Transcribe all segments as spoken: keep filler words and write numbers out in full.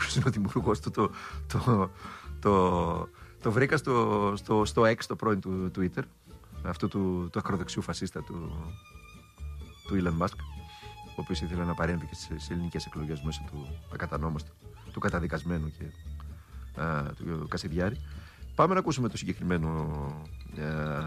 ποιος είναι ο δημιουργός του, το, το, το, το βρήκα στο, στο, στο X, το πρώην του Twitter, αυτού του, του ακροδεξιού φασίστα του, του Elon Musk, ο οποίος ήθελε να παρέμβει και στις ελληνικές εκλογές μέσω του ακατανόμαστου, του καταδικασμένου και α, του Κασιδιάρη. Πάμε να ακούσουμε το συγκεκριμένο ε,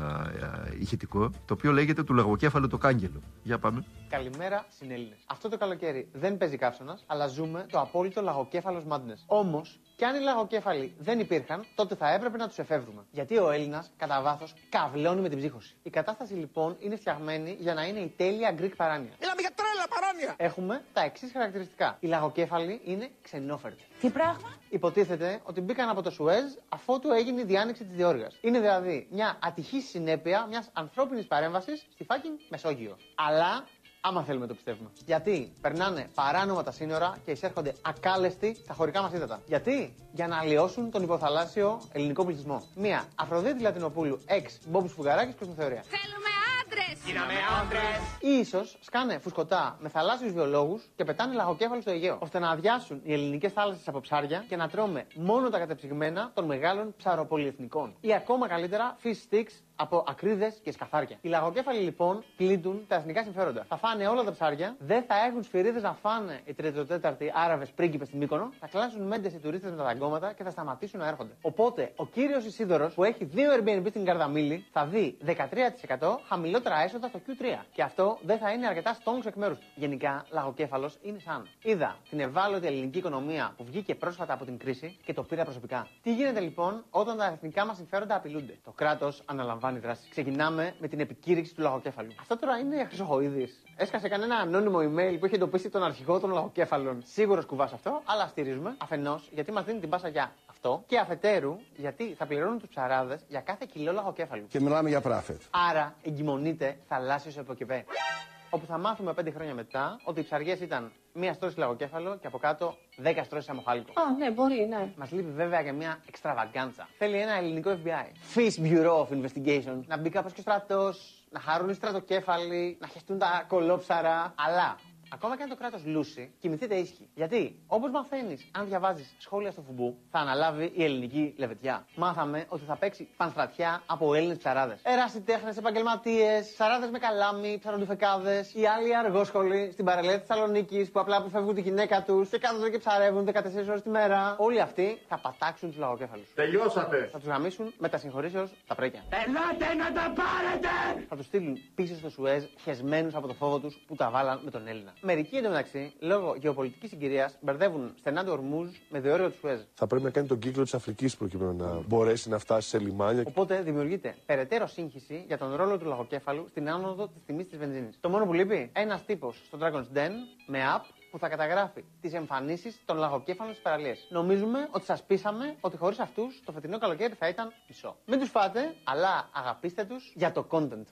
ε, ηχητικό, το οποίο λέγεται του λαγοκέφαλου το κάγκελο. Για πάμε. Καλημέρα συνέλληνες. Αυτό το καλοκαίρι δεν παίζει καύσωνας, αλλά ζούμε το απόλυτο λαγοκέφαλος madness. Όμως, κι αν οι λαγοκέφαλοι δεν υπήρχαν, τότε θα έπρεπε να τους εφεύρουμε. Γιατί ο Έλληνας, κατά βάθος, καυλώνει με την ψύχωση. Η κατάσταση λοιπόν είναι φτιαγμένη για να είναι η τέλεια Greek παράνοια. Μιλάμε για τρέλα παράνοια! Έχουμε τα εξής χαρακτηριστικά. Οι λαγοκέφαλοι είναι ξενόφερτοι. Τι πράγμα? Υποτίθεται ότι μπήκαν από το Σουέζ αφότου έγινε η διάνοιξη της Διόργας. Είναι δηλαδή μια ατυχής συνέπεια μιας ανθρώπινης παρέμβασης στη fucking Μεσόγειο. Αλλά άμα θέλουμε το πιστεύουμε. Γιατί περνάνε παράνομα τα σύνορα και εισέρχονται ακάλεστοι στα χωρικά μας ύδατα. Γιατί? Για να αλλοιώσουν τον υποθαλάσσιο ελληνικό πληθυσμό. Μία Αφροδίτη Λατινοπούλου, εξ Μπόμπους Φουγαράκης προς την θεωρία. Θέλουμε άντρες! Γίναμε άντρες! Ή ίσως σκάνε φουσκωτά με θαλάσσιους βιολόγους και πετάνε λαγοκέφαλους στο Αιγαίο. Ώστε να αδειάσουν οι ελληνικές θάλασσες από ψάρια και να τρώμε μόνο τα κατεψυγμένα των μεγάλων ψαροπολιεθνικών. Ή ακόμα καλύτερα fish sticks από ακρίδες και σκαθάρια. Οι λαγοκέφαλοι λοιπόν πλήττουν τα εθνικά συμφέροντα. Θα φάνε όλα τα ψάρια, δεν θα έχουν σφυρίδες να φάνε οι τριτοτέταρτοι Άραβες πρίγκιπες στην Μύκονο, θα κλάσουν μέντες οι τουρίστες με τα δαγκώματα και θα σταματήσουν να έρχονται. Οπότε ο κύριος Ισίδωρος που έχει δύο Airbnb στην Καρδαμίλη θα δει δεκατρία τοις εκατό χαμηλότερα έσοδα στο κιου τρία. Και αυτό δεν θα είναι αρκετά στόγκος εκ μέρους του. Γενικά, λαγοκέφαλος είναι σαν. Είδα την ευάλωτη ελληνική οικονομία που βγήκε πρόσφατα από την κρίση και το πήρα προσωπικά. Τι γίνεται λοιπόν όταν τα εθνικά μας συμφέροντα απειλούνται? Το κράτος αναλαμβάνει δράση. Ξεκινάμε με την επικήρυξη του λαγοκέφαλου. Αυτό τώρα είναι Χρυσοχοΐδης. Έσκασε κανένα ανώνυμο email που είχε εντοπίσει τον αρχηγό των λαγοκέφαλων. Σίγουρα κουβάς αυτό, αλλά στηρίζουμε αφενός γιατί μας δίνει την πάσα για αυτό και αφετέρου γιατί θα πληρώνουν τους ψαράδες για κάθε κιλό λαγοκέφαλου. Και μιλάμε για πράφετ. Άρα εγκυμονείται θαλάσσιος εποκεπέ. Όπου θα μάθουμε πέντε χρόνια μετά ότι οι ψαριές ήταν μία στρώση λαγοκέφαλο και από κάτω δέκα στρώσεις αμοχάλικο. Α, ναι, μπορεί, ναι. Μας λείπει βέβαια και μία εξτραβαγκάντσα. Θέλει ένα ελληνικό εφ μπι άι. Fish Bureau of Investigation. Να μπει κάπως και ο στρατός, να χαρούν οι στρατοκέφαλοι, να χεστούν τα κολόψαρα. Αλλά ακόμα και αν το κράτος λούσει, κοιμηθείτε ήσυχοι. Γιατί, όπως μαθαίνεις, αν διαβάζεις σχόλια στο φουμπού, θα αναλάβει η ελληνική λεβετιά. Μάθαμε ότι θα παίξει πανστρατιά από Έλληνες ψαράδες. Ερασιτέχνες, επαγγελματίες, ψαράδες με καλάμι, ψαροντουφεκάδες, οι άλλοι αργόσχολοι στην παραλία της Θεσσαλονίκης που απλά αποφεύγουν τη γυναίκα τους και κάθονται και ψαρεύουν δεκατέσσερις ώρες τη μέρα. Όλοι αυτοί θα πατάξουν τους λαγοκέφαλους. Τελειώσατε! Θα τους γαμίσουν με τα συγχωρήσεως τα πρέκια. Ελάτε να τα πάρετε! Θα τους στείλουν πίσω στο Σουέζ χεσμένους από το φόβο τους που τα βάλαν με τον Έλληνα. Μερικοί εντωμεταξύ, λόγω γεωπολιτικής συγκυρίας, μπερδεύουν στενά του Ορμούζ με διόριο του Σουέζ. Θα πρέπει να κάνει τον κύκλο της Αφρικής προκειμένου να μπορέσει να φτάσει σε λιμάνια. Οπότε δημιουργείται περαιτέρω σύγχυση για τον ρόλο του λαγοκέφαλου στην άνοδο της τιμής της βενζίνης. Το μόνο που λείπει, ένας τύπος στο Dragon's Den με app που θα καταγράφει τις εμφανίσεις των λαγοκέφαλων στις παραλίες. Νομίζουμε ότι σας πείσαμε ότι χωρίς αυτούς το φετινό καλοκαίρι θα ήταν μισό. Μην τους φάτε, αλλά αγαπήστε τους για το content.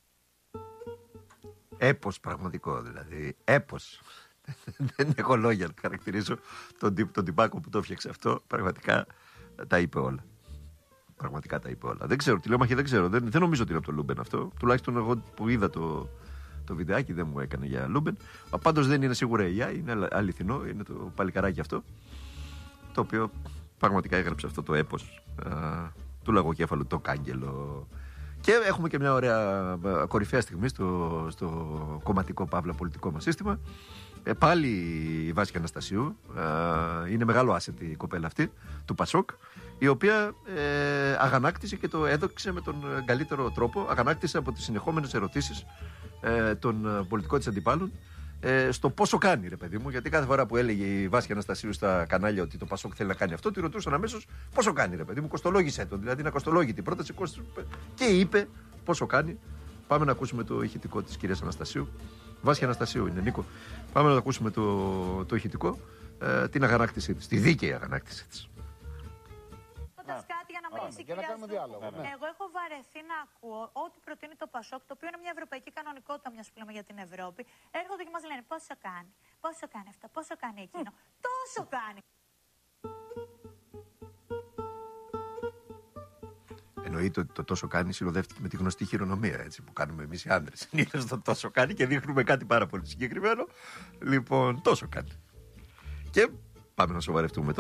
Έπος πραγματικό δηλαδή. Έπος. Δεν έχω λόγια να χαρακτηρίσω τον, τύπ, τον τυπάκο που το έφτιαξε αυτό. Πραγματικά τα είπε όλα. Πραγματικά τα είπε όλα. Δεν ξέρω, τηλεόμαχη δεν ξέρω. Δεν, δεν νομίζω ότι είναι από το Λούμπεν αυτό. Τουλάχιστον εγώ που είδα το, το βιντεάκι δεν μου έκανε για Λούμπεν. Πάντως δεν είναι σίγουρα έι άι, είναι αληθινό. Είναι το παλικαράκι αυτό. Το οποίο πραγματικά έγραψε αυτό το έπος α, του λαγοκέφαλου, το κάγκελο. Και έχουμε και μια ωραία κορυφαία στιγμή στο, στο κομματικό παύλα πολιτικό μας σύστημα. Ε, πάλι η Βάσια Αναστασίου, ε, είναι μεγάλο άσετη η κοπέλα αυτή, του Πασόκ, η οποία ε, αγανάκτησε και το έδωξε με τον καλύτερο τρόπο, αγανάκτησε από τις συνεχόμενες ερωτήσεις ε, των πολιτικών της αντιπάλων, ε, στο πόσο κάνει, ρε παιδί μου, γιατί κάθε φορά που έλεγε η Βάσια Αναστασίου στα κανάλια ότι το Πασόκ θέλει να κάνει αυτό, τη ρωτούσαν αμέσως πόσο κάνει, ρε παιδί μου, κοστολόγησε τον, δηλαδή να κοστολόγει την πρόταση και είπε πόσο κάνει. Πάμε να ακούσουμε το ηχητικό της κυρίας Αναστασίου. Βάσια Αναστασίου είναι, Νίκο. Πάμε να ακούσουμε το, το ηχητικό, ε, την αγανάκτησή της, τη δίκαιη αγανάκτησή της. Κάτι για να μιλήσει η κυρία Στου. Εγώ έχω βαρεθεί να ακούω ό,τι προτείνει το Πασόκ, το οποίο είναι μια ευρωπαϊκή κανονικότητα, μια που λέμε για την Ευρώπη. Έρχονται και μας λένε πόσο κάνει, πόσο κάνει αυτό, πόσο κάνει εκείνο. Τόσο κάνει. Εννοείται ότι το τόσο κάνει συνοδεύτηκε με τη γνωστή χειρονομία, έτσι, που κάνουμε εμείς οι άντρες. Είναι στο τόσο κάνει και δείχνουμε κάτι πάρα πολύ συγκεκριμένο. Λοιπόν, τόσο κάνει. Και πάμε να σοβαρευτούμε.